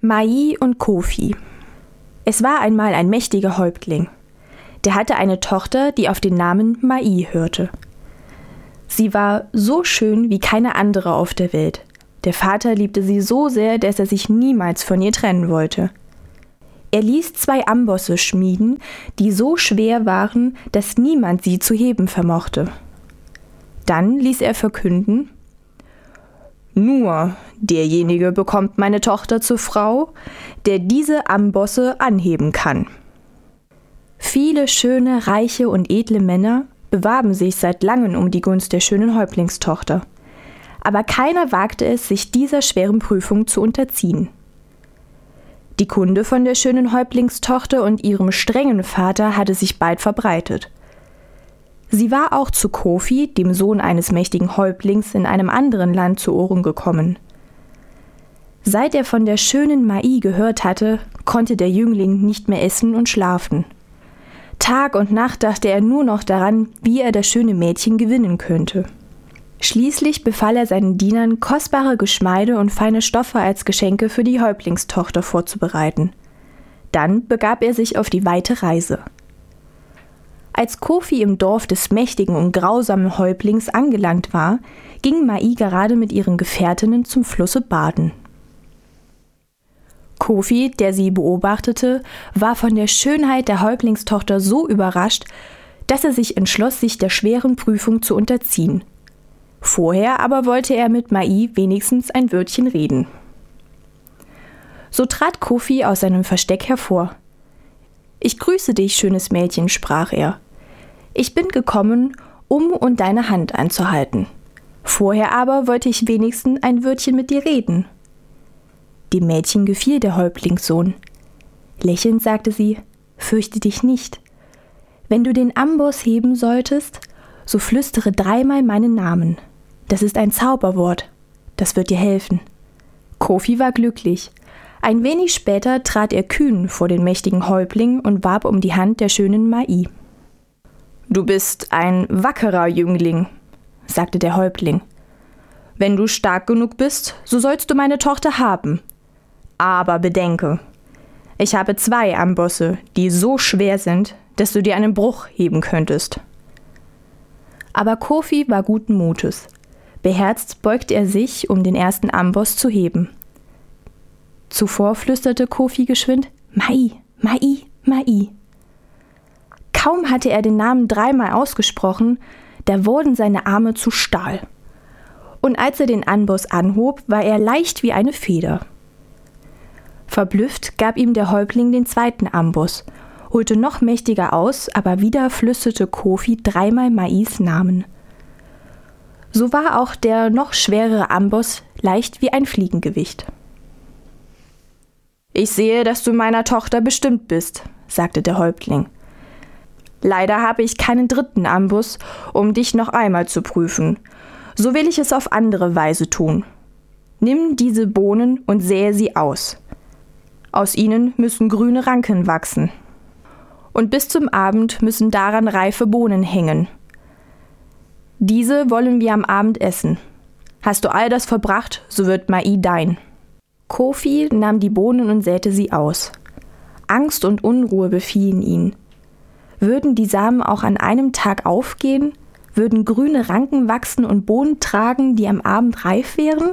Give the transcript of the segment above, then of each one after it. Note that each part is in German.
Mai und Kofi. Es war einmal ein mächtiger Häuptling. Der hatte eine Tochter, die auf den Namen Mai hörte. Sie war so schön wie keine andere auf der Welt. Der Vater liebte sie so sehr, dass er sich niemals von ihr trennen wollte. Er ließ 2 Ambosse schmieden, die so schwer waren, dass niemand sie zu heben vermochte. Dann ließ er verkünden: Nur derjenige bekommt meine Tochter zur Frau, der diese Ambosse anheben kann. Viele schöne, reiche und edle Männer bewarben sich seit langem um die Gunst der schönen Häuptlingstochter. Aber keiner wagte es, sich dieser schweren Prüfung zu unterziehen. Die Kunde von der schönen Häuptlingstochter und ihrem strengen Vater hatte sich bald verbreitet. Sie war auch zu Kofi, dem Sohn eines mächtigen Häuptlings, in einem anderen Land zu Ohren gekommen. Seit er von der schönen Mai gehört hatte, konnte der Jüngling nicht mehr essen und schlafen. Tag und Nacht dachte er nur noch daran, wie er das schöne Mädchen gewinnen könnte. Schließlich befahl er seinen Dienern, kostbare Geschmeide und feine Stoffe als Geschenke für die Häuptlingstochter vorzubereiten. Dann begab er sich auf die weite Reise. Als Kofi im Dorf des mächtigen und grausamen Häuptlings angelangt war, ging Mai gerade mit ihren Gefährtinnen zum Flusse baden. Kofi, der sie beobachtete, war von der Schönheit der Häuptlingstochter so überrascht, dass er sich entschloss, sich der schweren Prüfung zu unterziehen. Vorher aber wollte er mit Mai wenigstens ein Wörtchen reden. So trat Kofi aus seinem Versteck hervor. »Ich grüße dich, schönes Mädchen«, sprach er. »Ich bin gekommen, um deine Hand anzuhalten. Vorher aber wollte ich wenigstens ein Wörtchen mit dir reden.« Dem Mädchen gefiel der Häuptlingssohn. Lächelnd sagte sie: »Fürchte dich nicht. Wenn du den Amboss heben solltest, so flüstere 3-mal meinen Namen. Das ist ein Zauberwort. Das wird dir helfen.« Kofi war glücklich. Ein wenig später trat er kühn vor den mächtigen Häuptling und warb um die Hand der schönen Mai. »Du bist ein wackerer Jüngling«, sagte der Häuptling. »Wenn du stark genug bist, so sollst du meine Tochter haben. Aber bedenke, ich habe 2 Ambosse, die so schwer sind, dass du dir einen Bruch heben könntest.« Aber Kofi war guten Mutes. Beherzt beugte er sich, um den ersten Amboss zu heben. Zuvor flüsterte Kofi geschwind: »Mai, Mai, Mai.« Kaum hatte er den Namen 3-mal ausgesprochen, da wurden seine Arme zu Stahl. Und als er den Amboss anhob, war er leicht wie eine Feder. Verblüfft gab ihm der Häuptling den 2. Amboss, holte noch mächtiger aus, aber wieder flüsterte Kofi 3-mal Mais Namen. So war auch der noch schwerere Amboss leicht wie ein Fliegengewicht. »Ich sehe, dass du meiner Tochter bestimmt bist«, sagte der Häuptling. »Leider habe ich keinen 3. Amboss, um dich noch einmal zu prüfen. So will ich es auf andere Weise tun. Nimm diese Bohnen und sähe sie aus. Aus ihnen müssen grüne Ranken wachsen. Und bis zum Abend müssen daran reife Bohnen hängen. Diese wollen wir am Abend essen. Hast du all das verbracht, so wird Mai dein.« Kofi nahm die Bohnen und säte sie aus. Angst und Unruhe befielen ihn. Würden die Samen auch an einem Tag aufgehen? Würden grüne Ranken wachsen und Bohnen tragen, die am Abend reif wären?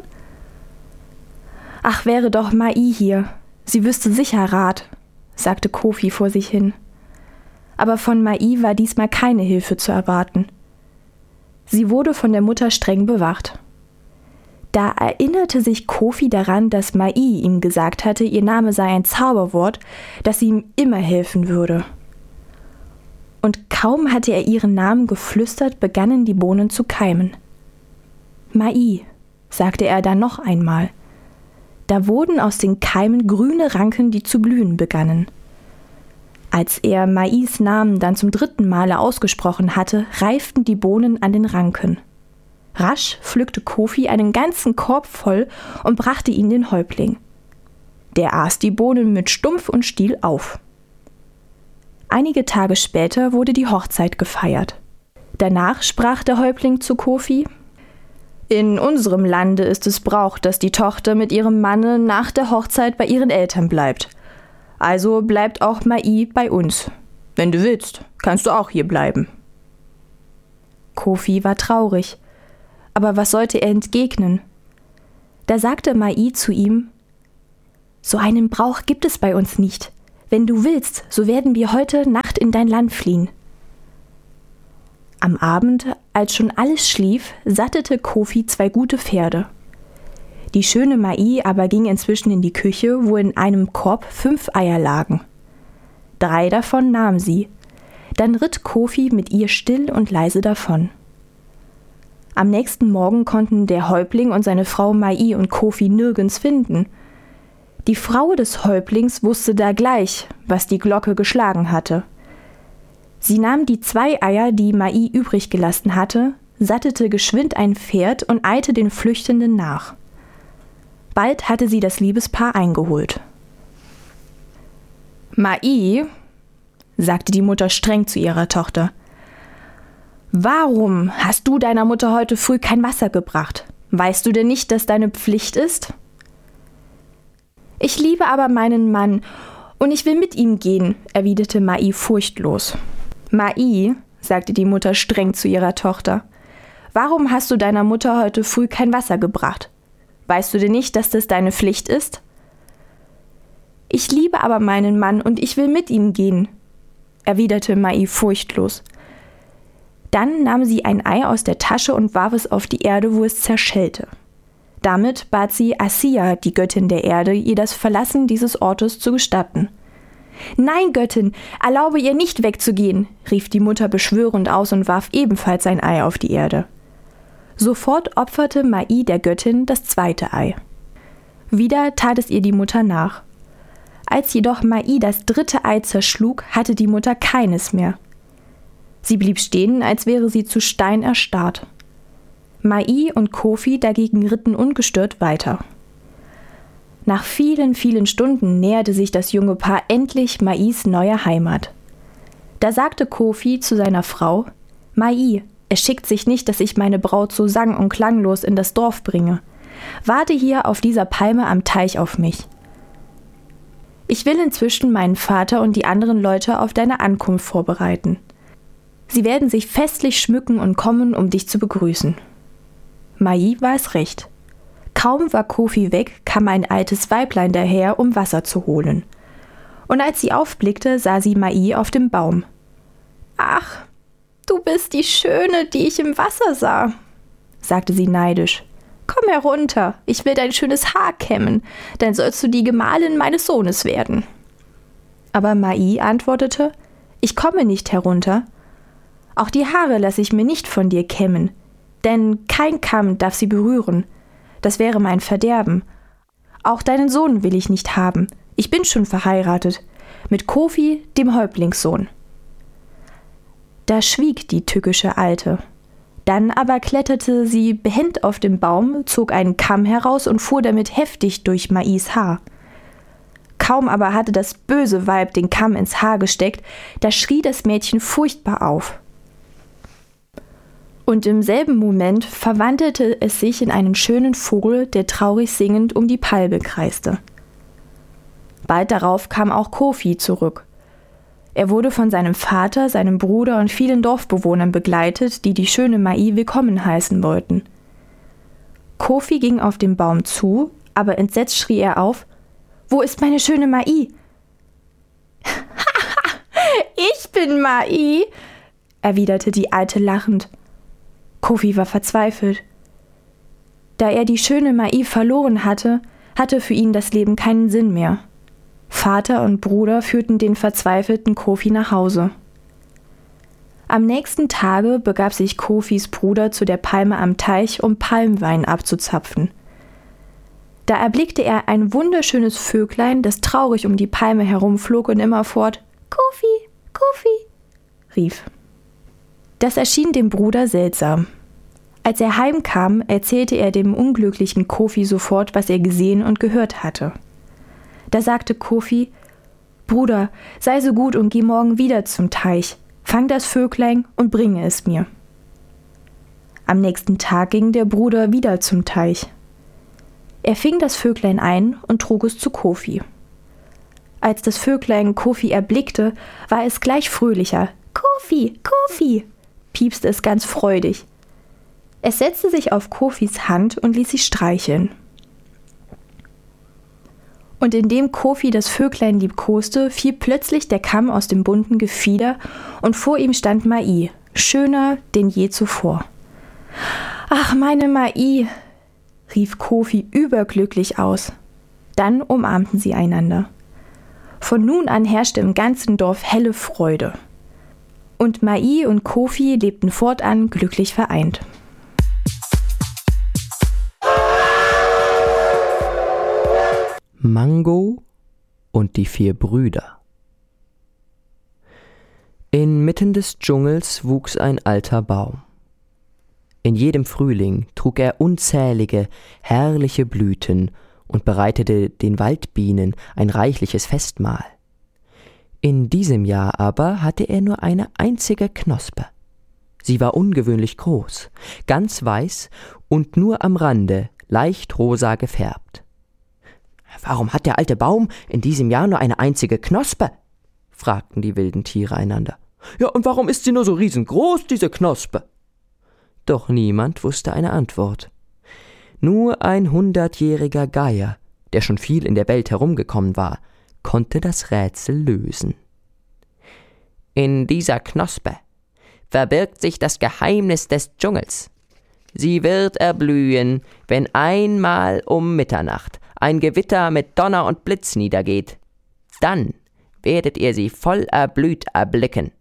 »Ach, wäre doch Mai hier. Sie wüsste sicher Rat«, sagte Kofi vor sich hin. Aber von Mai war diesmal keine Hilfe zu erwarten. Sie wurde von der Mutter streng bewacht. Da erinnerte sich Kofi daran, dass Mai ihm gesagt hatte, ihr Name sei ein Zauberwort, das ihm immer helfen würde. Und kaum hatte er ihren Namen geflüstert, begannen die Bohnen zu keimen. »Mai«, sagte er dann noch einmal. Da wurden aus den Keimen grüne Ranken, die zu blühen begannen. Als er Mais Namen dann zum 3. Male ausgesprochen hatte, reiften die Bohnen an den Ranken. Rasch pflückte Kofi einen ganzen Korb voll und brachte ihn den Häuptling. Der aß die Bohnen mit Stumpf und Stiel auf. Einige Tage später wurde die Hochzeit gefeiert. Danach sprach der Häuptling zu Kofi: In unserem Lande ist es Brauch, dass die Tochter mit ihrem Manne nach der Hochzeit bei ihren Eltern bleibt. Also bleibt auch Mai bei uns. Wenn du willst, kannst du auch hier bleiben. Kofi war traurig. Aber was sollte er entgegnen? Da sagte Mai zu ihm: So einen Brauch gibt es bei uns nicht. Wenn du willst, so werden wir heute Nacht in dein Land fliehen. Am Abend, als schon alles schlief, sattete Kofi 2 gute Pferde. Die schöne Mai aber ging inzwischen in die Küche, wo in einem Korb 5 Eier lagen. 3 davon nahm sie. Dann ritt Kofi mit ihr still und leise davon. Am nächsten Morgen konnten der Häuptling und seine Frau Mai und Kofi nirgends finden. Die Frau des Häuptlings wusste da gleich, was die Glocke geschlagen hatte. Sie nahm die 2 Eier, die Mai übrig gelassen hatte, sattete geschwind ein Pferd und eilte den Flüchtenden nach. Bald hatte sie das Liebespaar eingeholt. Mai, sagte die Mutter streng zu ihrer Tochter, warum hast du deiner Mutter heute früh kein Wasser gebracht? Weißt du denn nicht, dass deine Pflicht ist? Ich liebe aber meinen Mann und ich will mit ihm gehen, erwiderte Mai furchtlos. Mai, sagte die Mutter streng zu ihrer Tochter, warum hast du deiner Mutter heute früh kein Wasser gebracht? Weißt du denn nicht, dass das deine Pflicht ist? Ich liebe aber meinen Mann und ich will mit ihm gehen, erwiderte Mai furchtlos. Dann nahm sie ein Ei aus der Tasche und warf es auf die Erde, wo es zerschellte. Damit bat sie Assia, die Göttin der Erde, ihr das Verlassen dieses Ortes zu gestatten. »Nein, Göttin, erlaube ihr nicht wegzugehen«, rief die Mutter beschwörend aus und warf ebenfalls ein Ei auf die Erde. Sofort opferte Mai der Göttin das 2. Ei. Wieder tat es ihr die Mutter nach. Als jedoch Mai das 3. Ei zerschlug, hatte die Mutter keines mehr. Sie blieb stehen, als wäre sie zu Stein erstarrt. Mai und Kofi dagegen ritten ungestört weiter. Nach vielen, vielen Stunden näherte sich das junge Paar endlich Mais neuer Heimat. Da sagte Kofi zu seiner Frau: Mai, es schickt sich nicht, dass ich meine Braut so sang- und klanglos in das Dorf bringe. Warte hier auf dieser Palme am Teich auf mich. Ich will inzwischen meinen Vater und die anderen Leute auf deine Ankunft vorbereiten. Sie werden sich festlich schmücken und kommen, um dich zu begrüßen. Mai war es recht. Kaum war Kofi weg, kam ein altes Weiblein daher, um Wasser zu holen. Und als sie aufblickte, sah sie Mai auf dem Baum. »Ach, du bist die Schöne, die ich im Wasser sah«, sagte sie neidisch. »Komm herunter, ich will dein schönes Haar kämmen, dann sollst du die Gemahlin meines Sohnes werden.« Aber Mai antwortete: »Ich komme nicht herunter. Auch die Haare lasse ich mir nicht von dir kämmen, denn kein Kamm darf sie berühren. Das wäre mein Verderben. Auch deinen Sohn will ich nicht haben. Ich bin schon verheiratet. Mit Kofi, dem Häuptlingssohn.« Da schwieg die tückische Alte. Dann aber kletterte sie behend auf den Baum, zog einen Kamm heraus und fuhr damit heftig durch Mais Haar. Kaum aber hatte das böse Weib den Kamm ins Haar gesteckt, da schrie das Mädchen furchtbar auf. Und im selben Moment verwandelte es sich in einen schönen Vogel, der traurig singend um die Palme kreiste. Bald darauf kam auch Kofi zurück. Er wurde von seinem Vater, seinem Bruder und vielen Dorfbewohnern begleitet, die die schöne Mai willkommen heißen wollten. Kofi ging auf den Baum zu, aber entsetzt schrie er auf: »Wo ist meine schöne Mai?« »Haha, ich bin Mai«, erwiderte die Alte lachend. Kofi war verzweifelt. Da er die schöne Mai verloren hatte, hatte für ihn das Leben keinen Sinn mehr. Vater und Bruder führten den verzweifelten Kofi nach Hause. Am nächsten Tage begab sich Kofis Bruder zu der Palme am Teich, um Palmwein abzuzapfen. Da erblickte er ein wunderschönes Vöglein, das traurig um die Palme herumflog und immerfort »Kofi, Kofi«, rief. Das erschien dem Bruder seltsam. Als er heimkam, erzählte er dem unglücklichen Kofi sofort, was er gesehen und gehört hatte. Da sagte Kofi: »Bruder, sei so gut und geh morgen wieder zum Teich. Fang das Vöglein und bringe es mir.« Am nächsten Tag ging der Bruder wieder zum Teich. Er fing das Vöglein ein und trug es zu Kofi. Als das Vöglein Kofi erblickte, war es gleich fröhlicher. »Kofi, Kofi«, piepste es ganz freudig. Es setzte sich auf Kofis Hand und ließ sich streicheln. Und indem Kofi das Vöglein liebkoste, fiel plötzlich der Kamm aus dem bunten Gefieder und vor ihm stand Mai, schöner denn je zuvor. »Ach, meine Mai«, rief Kofi überglücklich aus. Dann umarmten sie einander. Von nun an herrschte im ganzen Dorf helle Freude. Und Mai und Kofi lebten fortan glücklich vereint. Mango und die 4 Brüder. Inmitten des Dschungels wuchs ein alter Baum. In jedem Frühling trug er unzählige, herrliche Blüten und bereitete den Waldbienen ein reichliches Festmahl. In diesem Jahr aber hatte er nur eine einzige Knospe. Sie war ungewöhnlich groß, ganz weiß und nur am Rande leicht rosa gefärbt. »Warum hat der alte Baum in diesem Jahr nur eine einzige Knospe?« fragten die wilden Tiere einander. »Ja, und warum ist sie nur so riesengroß, diese Knospe?« Doch niemand wusste eine Antwort. Nur ein 100-jähriger Geier, der schon viel in der Welt herumgekommen war, konnte das Rätsel lösen. »In dieser Knospe verbirgt sich das Geheimnis des Dschungels. Sie wird erblühen, wenn einmal um Mitternacht ein Gewitter mit Donner und Blitz niedergeht. Dann werdet ihr sie voll erblüht erblicken.«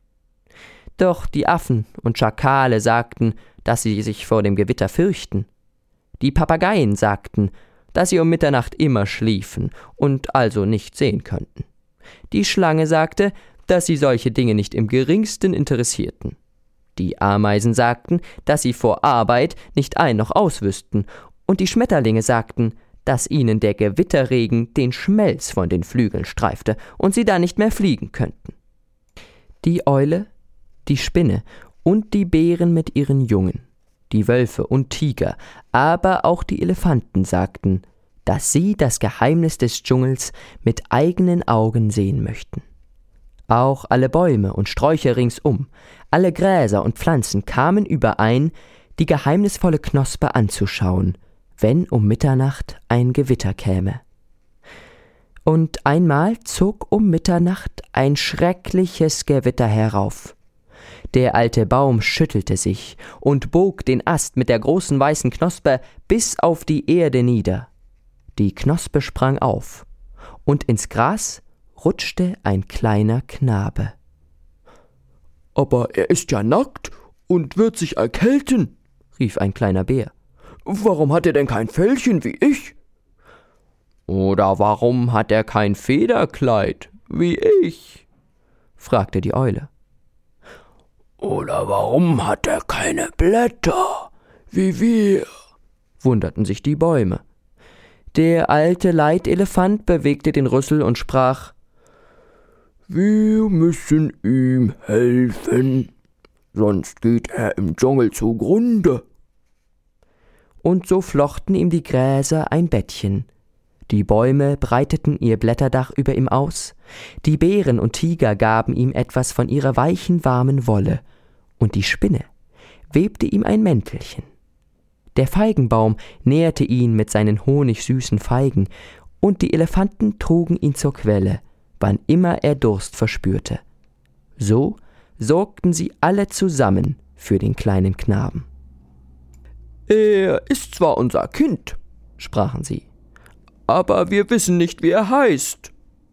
Doch die Affen und Schakale sagten, dass sie sich vor dem Gewitter fürchten. Die Papageien sagten, dass sie um Mitternacht immer schliefen und also nicht sehen könnten. Die Schlange sagte, dass sie solche Dinge nicht im geringsten interessierten. Die Ameisen sagten, dass sie vor Arbeit nicht ein noch aus wüssten, und die Schmetterlinge sagten, dass ihnen der Gewitterregen den Schmelz von den Flügeln streifte und sie da nicht mehr fliegen könnten. Die Eule, die Spinne und die Bären mit ihren Jungen, die Wölfe und Tiger, aber auch die Elefanten sagten, dass sie das Geheimnis des Dschungels mit eigenen Augen sehen möchten. Auch alle Bäume und Sträucher ringsum, alle Gräser und Pflanzen kamen überein, die geheimnisvolle Knospe anzuschauen, wenn um Mitternacht ein Gewitter käme. Und einmal zog um Mitternacht ein schreckliches Gewitter herauf. Der alte Baum schüttelte sich und bog den Ast mit der großen weißen Knospe bis auf die Erde nieder. Die Knospe sprang auf, und ins Gras rutschte ein kleiner Knabe. »Aber er ist ja nackt und wird sich erkälten«, rief ein kleiner Bär. »Warum hat er denn kein Fellchen wie ich?« »Oder warum hat er kein Federkleid wie ich?« fragte die Eule. »Oder warum hat er keine Blätter wie wir?« wunderten sich die Bäume. Der alte Leitelefant bewegte den Rüssel und sprach: »Wir müssen ihm helfen, sonst geht er im Dschungel zugrunde.« Und so flochten ihm die Gräser ein Bettchen. Die Bäume breiteten ihr Blätterdach über ihm aus, die Bären und Tiger gaben ihm etwas von ihrer weichen, warmen Wolle, und die Spinne webte ihm ein Mäntelchen. Der Feigenbaum nährte ihn mit seinen honigsüßen Feigen, und die Elefanten trugen ihn zur Quelle, wann immer er Durst verspürte. So sorgten sie alle zusammen für den kleinen Knaben. »Er ist zwar unser Kind«, sprachen sie, »aber wir wissen nicht, wie er heißt.«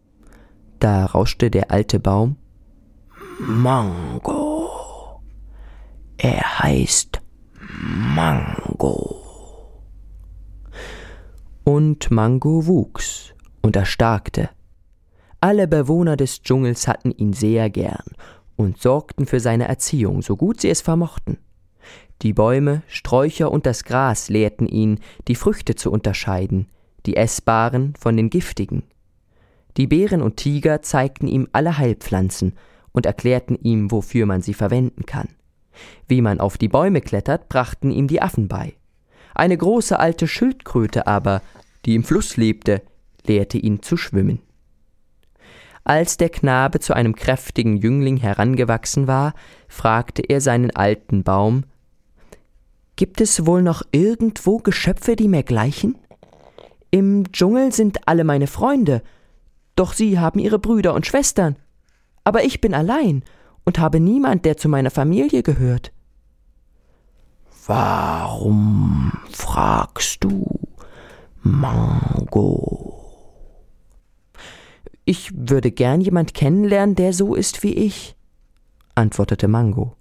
Da rauschte der alte Baum: »Mango. Er heißt Mango.« Und Mango wuchs und erstarkte. Alle Bewohner des Dschungels hatten ihn sehr gern und sorgten für seine Erziehung, so gut sie es vermochten. Die Bäume, Sträucher und das Gras lehrten ihn, die Früchte zu unterscheiden, die essbaren von den giftigen. Die Bären und Tiger zeigten ihm alle Heilpflanzen und erklärten ihm, wofür man sie verwenden kann. Wie man auf die Bäume klettert, brachten ihm die Affen bei. Eine große alte Schildkröte aber, die im Fluss lebte, lehrte ihn zu schwimmen. Als der Knabe zu einem kräftigen Jüngling herangewachsen war, fragte er seinen alten Baum: »Gibt es wohl noch irgendwo Geschöpfe, die mir gleichen? Im Dschungel sind alle meine Freunde, doch sie haben ihre Brüder und Schwestern. Aber ich bin allein und habe niemand, der zu meiner Familie gehört.« »Warum fragst du, Mango?« »Ich würde gern jemand kennenlernen, der so ist wie ich«, antwortete Mango.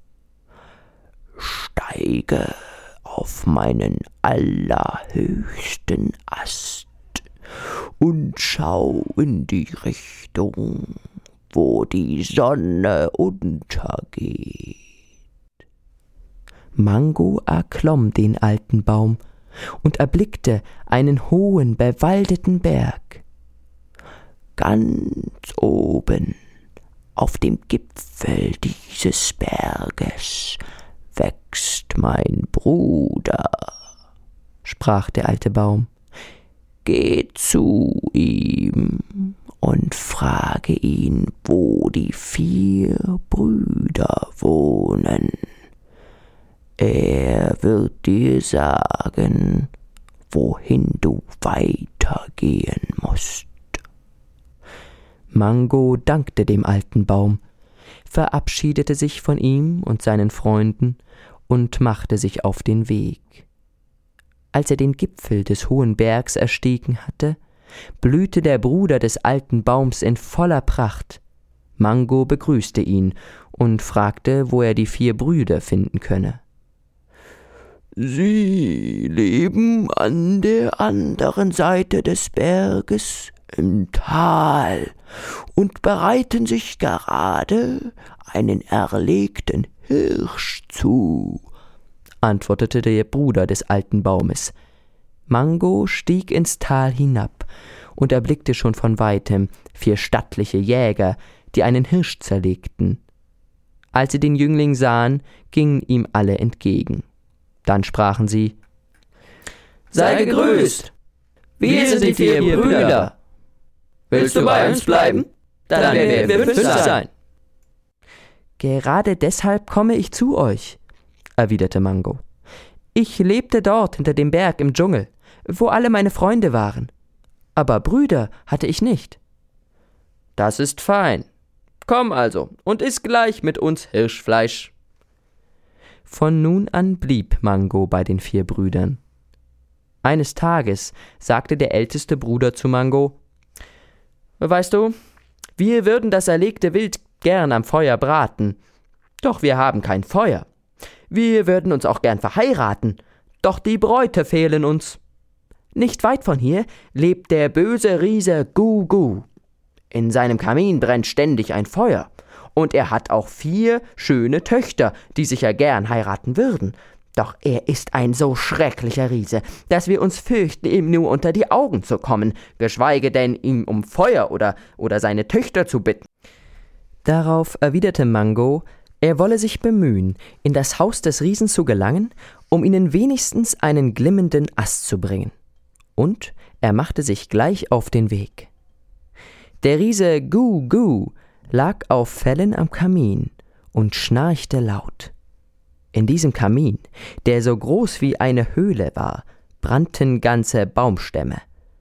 »Steige auf meinen allerhöchsten Ast und schau in die Richtung, wo die Sonne untergeht.« Mango erklomm den alten Baum und erblickte einen hohen, bewaldeten Berg. Ganz oben, auf dem Gipfel dieses Berges, wächst mein Bruder, sprach der alte Baum. Geh zu ihm und frage ihn, wo die 4 Brüder wohnen. Er wird dir sagen, wohin du weitergehen musst. Mango dankte dem alten Baum, verabschiedete sich von ihm und seinen Freunden und machte sich auf den Weg. Als er den Gipfel des hohen Bergs erstiegen hatte, blühte der Bruder des alten Baums in voller Pracht. Mango begrüßte ihn und fragte, wo er die 4 Brüder finden könne. »Sie leben an der anderen Seite des Berges im Tal und bereiten sich gerade einen erlegten Hirsch zu«, antwortete der Bruder des alten Baumes. Mango stieg ins Tal hinab und erblickte schon von weitem 4 stattliche Jäger, die einen Hirsch zerlegten. Als sie den Jüngling sahen, gingen ihm alle entgegen. Dann sprachen sie: »Sei gegrüßt! Wir sind die 4 Brüder. Willst du bei uns bleiben? Dann werden wir 5 sein.« »Gerade deshalb komme ich zu euch«, erwiderte Mango. »Ich lebte dort hinter dem Berg im Dschungel, wo alle meine Freunde waren. Aber Brüder hatte ich nicht.« »Das ist fein. Komm also und iss gleich mit uns Hirschfleisch.« Von nun an blieb Mango bei den 4 Brüdern. Eines Tages sagte der älteste Bruder zu Mango: »Weißt du, wir würden das erlegte Wild gern am Feuer braten, doch wir haben kein Feuer. Wir würden uns auch gern verheiraten, doch die Bräute fehlen uns. Nicht weit von hier lebt der böse Riese Gugu. In seinem Kamin brennt ständig ein Feuer, und er hat auch 4 schöne Töchter, die sich ja gern heiraten würden. Doch er ist ein so schrecklicher Riese, dass wir uns fürchten, ihm nur unter die Augen zu kommen, geschweige denn ihm um Feuer oder seine Töchter zu bitten.« Darauf erwiderte Mango, er wolle sich bemühen, in das Haus des Riesen zu gelangen, um ihnen wenigstens einen glimmenden Ast zu bringen. Und er machte sich gleich auf den Weg. Der Riese Gugu lag auf Fellen am Kamin und schnarchte laut. In diesem Kamin, der so groß wie eine Höhle war, brannten ganze Baumstämme.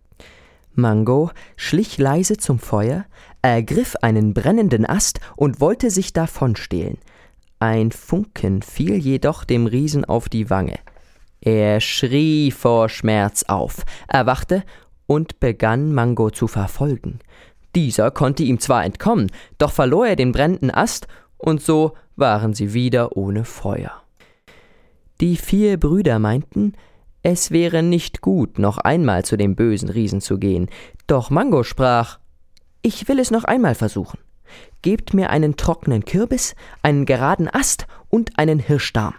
Mango schlich leise zum Feuer, ergriff einen brennenden Ast und wollte sich davonstehlen. Ein Funken fiel jedoch dem Riesen auf die Wange. Er schrie vor Schmerz auf, erwachte und begann Mango zu verfolgen. Dieser konnte ihm zwar entkommen, doch verlor er den brennenden Ast, und so waren sie wieder ohne Feuer. Die 4 Brüder meinten, es wäre nicht gut, noch einmal zu dem bösen Riesen zu gehen, doch Mango sprach: »Ich will es noch einmal versuchen. Gebt mir einen trockenen Kürbis, einen geraden Ast und einen Hirschdarm.«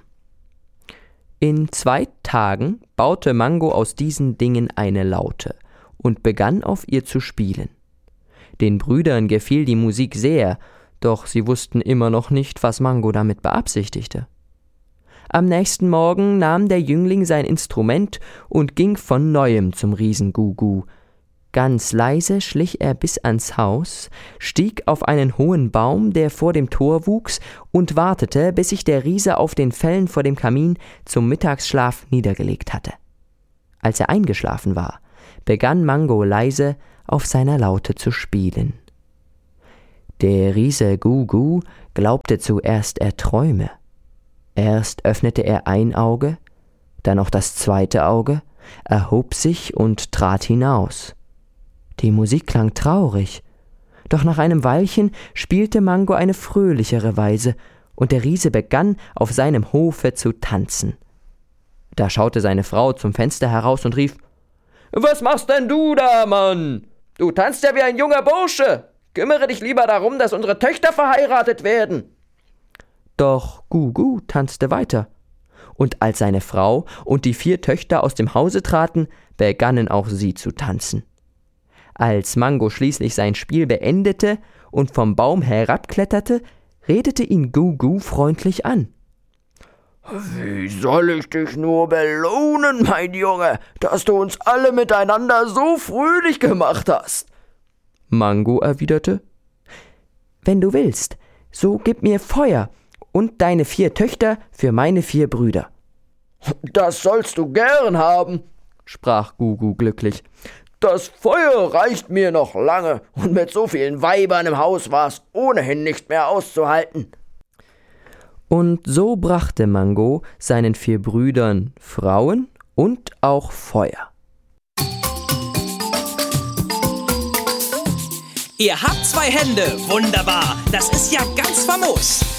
In 2 Tagen baute Mango aus diesen Dingen eine Laute und begann auf ihr zu spielen. Den Brüdern gefiel die Musik sehr, doch sie wussten immer noch nicht, was Mango damit beabsichtigte. Am nächsten Morgen nahm der Jüngling sein Instrument und ging von neuem zum Riesen Gugu. Ganz leise schlich er bis ans Haus, stieg auf einen hohen Baum, der vor dem Tor wuchs, und wartete, bis sich der Riese auf den Fellen vor dem Kamin zum Mittagsschlaf niedergelegt hatte. Als er eingeschlafen war, begann Mango leise auf seiner Laute zu spielen. Der Riese Gugu glaubte zuerst, er träume. Erst öffnete er ein Auge, dann auch das zweite Auge, erhob sich und trat hinaus. Die Musik klang traurig, doch nach einem Weilchen spielte Mango eine fröhlichere Weise, und der Riese begann auf seinem Hofe zu tanzen. Da schaute seine Frau zum Fenster heraus und rief: »Was machst denn du da, Mann? Du tanzt ja wie ein junger Bursche. Kümmere dich lieber darum, dass unsere Töchter verheiratet werden.« Doch Gugu tanzte weiter, und als seine Frau und die 4 Töchter aus dem Hause traten, begannen auch sie zu tanzen. Als Mango schließlich sein Spiel beendete und vom Baum herabkletterte, redete ihn Gugu freundlich an. »Wie soll ich dich nur belohnen, mein Junge, dass du uns alle miteinander so fröhlich gemacht hast?« Mango erwiderte: »Wenn du willst, so gib mir Feuer und deine 4 Töchter für meine 4 Brüder.« »Das sollst du gern haben«, sprach Gugu glücklich. »Das Feuer reicht mir noch lange, und mit so vielen Weibern im Haus war's ohnehin nicht mehr auszuhalten.« Und so brachte Mango seinen 4 Brüdern Frauen und auch Feuer. Ihr habt 2 Hände, wunderbar, das ist ja ganz famos.